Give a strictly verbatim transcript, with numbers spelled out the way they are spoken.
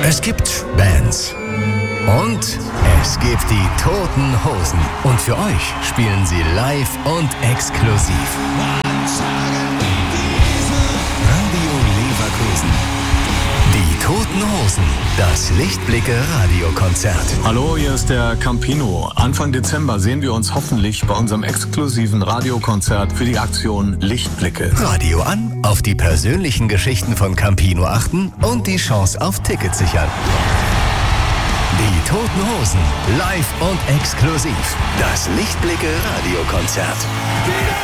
Es gibt Bands. Und es gibt die Toten Hosen. Und für euch spielen sie live und exklusiv. Radio Leverkusen. Die Toten Hosen. Das Lichtblicke-Radiokonzert. Hallo, hier ist der Campino. Anfang Dezember sehen wir uns hoffentlich bei unserem exklusiven Radiokonzert für die Aktion Lichtblicke. Radio an, auf die persönlichen Geschichten von Campino achten und die Chance auf Tickets sichern. Die Toten Hosen, live und exklusiv. Das Lichtblicke-Radiokonzert.